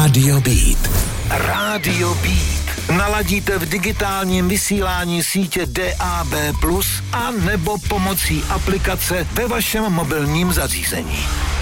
Rádio Beat. Rádio Beat. Naladíte v digitálním vysílání sítě DAB+, a nebo pomocí aplikace ve vašem mobilním zařízení.